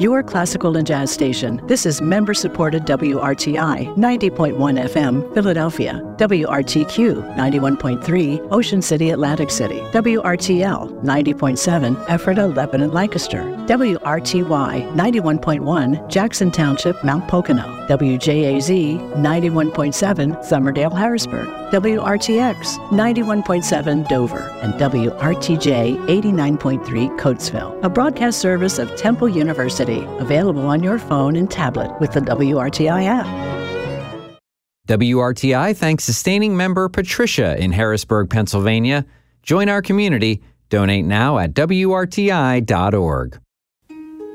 your classical and jazz station. This is member-supported WRTI 90.1 FM, Philadelphia, WRTQ 91.3, Ocean City, Atlantic City, WRTL 90.7, Ephrata, Lebanon, Lancaster, WRTY 91.1, Jackson Township, Mount Pocono, WJAZ 91.7, Somerdale, Harrisburg, WRTX 91.7, Dover, and WRTJ 89.3, Coatesville. A broadcast service of Temple University, available on your phone and tablet with the WRTI app. WRTI thanks sustaining member Patricia in Harrisburg, Pennsylvania. Join our community. Donate now at WRTI.org.